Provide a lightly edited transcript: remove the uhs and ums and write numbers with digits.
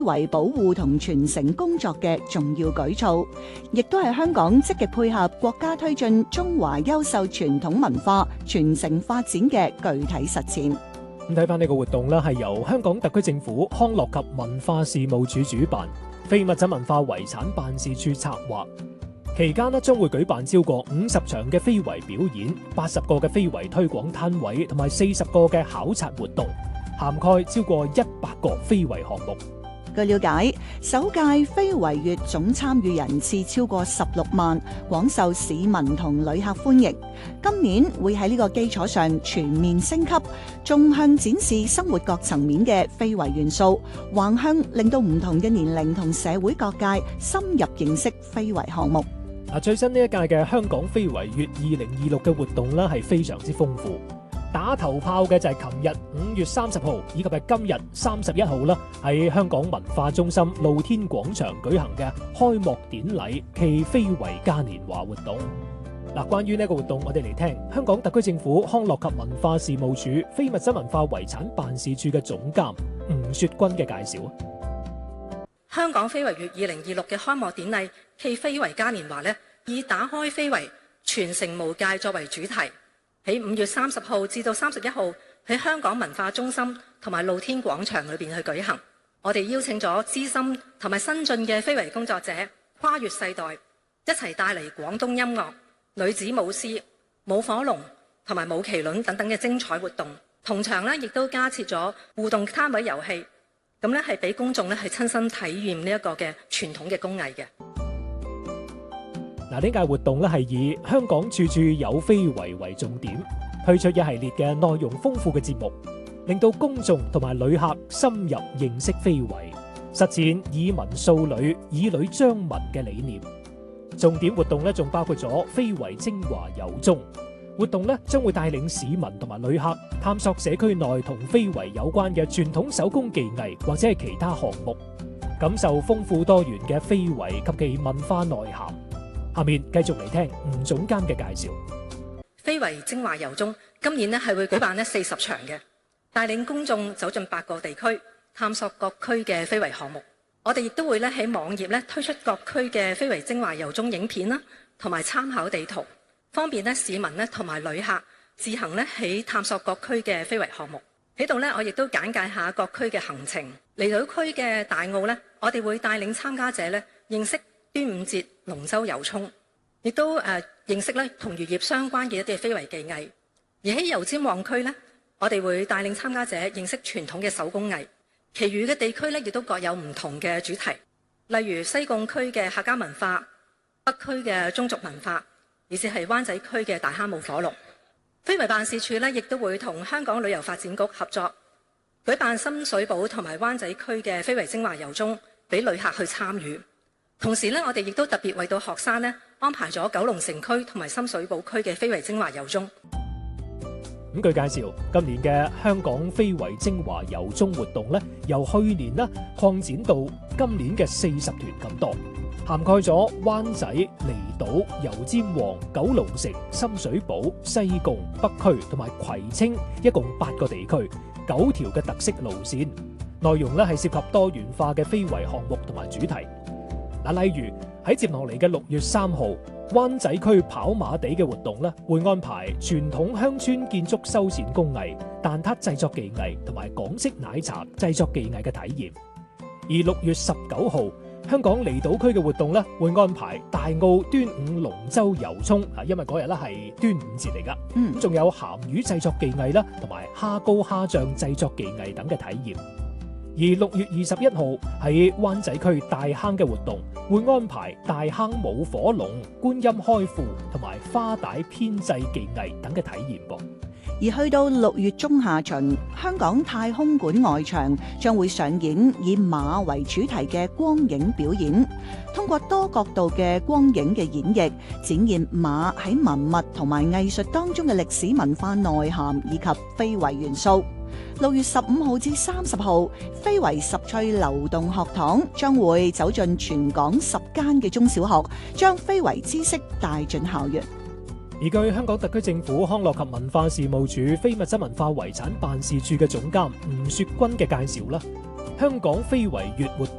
遺保護同傳承工作嘅重要舉措，亦都係香港積極配合國家推進中華優秀傳統文化傳承發展嘅具體實踐。 咁睇翻呢個活動呢，係由香港特區政府康樂及文化事務署主辦，非物質文化遺產辦事處策劃。期間呢，將會舉辦超過50場嘅非遺表演，80個嘅非遺推廣攤位，同埋40個嘅考察活動，涵蓋超過100個非遺項目。 據了解，首屆非遺月總參與人次超過16萬，廣受市民同旅客歡迎。今年會喺呢個基礎上全面升級，縱向展示生活各層面嘅非遺元素，橫向令到唔同嘅年齡同社會各界深入認識非遺項目。 最新呢一屆嘅香港非遺月2026嘅活動呢，係非常之豐富。打頭炮嘅就係琴日5月30號，以及係今日31號啦，喺香港文化中心露天廣場舉行嘅開幕典禮暨非遺嘉年華活動。關於呢個活動，我哋嚟聽香港特區政府康樂及文化事務署非物質文化遺產辦事處嘅總監吳雪君嘅介紹。 香港非遺月2026嘅開幕典禮暨非遺嘉年華以打開非遺傳承無界作為主題。喺5月30號至到31號喺香港文化中心同埋露天廣場裏邊去舉行。我哋邀請咗資深同埋新進嘅非遺工作者，跨越世代，一齊帶嚟廣東音樂、女子舞獅、舞火龍同埋舞麒麟等等嘅精彩活動。同場亦都加設咗互動攤位遊戲，咁係俾公眾去親身體驗呢一個嘅傳統嘅工藝嘅。 呢屆活動係以香港處處有非遺為重點，推出一系列嘅內容豐富嘅節目，令到公眾同埋旅客深入認識非遺，實踐以文塑女、以女彰文嘅理念。重點活動仲包括咗非遺精華遊蹤活動，將會帶領市民同埋旅客探索社區內同非遺有關嘅傳統手工技藝或者係其他項目，感受豐富多元嘅非遺及其文化內涵。下面繼續嚟聽吳總監嘅介紹。 非遺精華遊蹤今年係會舉辦40場嘅，帶領公眾走進8個地區，探索各區嘅非遺項目。我哋亦都會喺網頁推出各區嘅非遺精華遊蹤影片啦，同埋參考地圖，方便市民同埋旅客自行喺探索各區嘅非遺項目。喺度我亦都簡介下各區嘅行程。離島區嘅大澳我哋會帶領參加者認識端午節龍舟遊涌，亦都認識同漁業相關嘅一啲非遺技藝。而喺油尖旺區我哋會帶領參加者認識傳統嘅手工藝。其餘嘅地區亦都各有唔同嘅主題，例如西貢區嘅客家文化、北區嘅宗族文化，以至係灣仔區嘅大坑舞火龍。非遺辦事處亦都會同香港旅遊發展局合作，舉辦深水埗同埋灣仔區嘅非遺精華遊蹤，俾旅客去參與。同時我哋亦都特別為到學生安排咗九龍城區同埋深水埗區嘅非遺精華遊蹤。 咁據介紹，今年嘅香港非遺精華遊蹤活動由去年擴展到今年嘅40團咁多，涵蓋咗灣仔、離島、油尖旺、九龍城、深水埗、西貢、北區同埋葵青，一共8個地區，9條嘅特色路線，內容係涉及多元化嘅非遺項目同埋主題。例如喺接落嚟嘅6月3號，灣仔區跑馬地嘅活動會安排傳統鄉村建築修繕工藝、蛋撻製作技藝同埋港式奶茶製作技藝嘅體驗。而6月19號，香港離島區嘅活動會安排大澳端午龍舟遊涌，因為嗰日係端午節嚟㗎。仲有鹹魚製作技藝啦，同埋蝦膏蝦醬製作技藝等嘅體驗。而6月21號喺灣仔區大坑嘅活動會安排大坑舞火龍、觀音開庫同埋花帶編製技藝等嘅體驗噃。 而去到6月中下旬，香港太空館外場將會上演以馬為主題嘅光影表演，通過多角度嘅光影嘅演繹，展現馬喺文物同埋藝術當中嘅歷史文化內涵以及非遺元素。6月15號至30號，非遺十趣流動學堂將會走進全港10間嘅中小學，將非遺知識帶進校園。 而據香港特區政府康樂及文化事務署非物質文化遺產辦事處嘅總監吳雪君嘅介紹啦， 香港非遺月活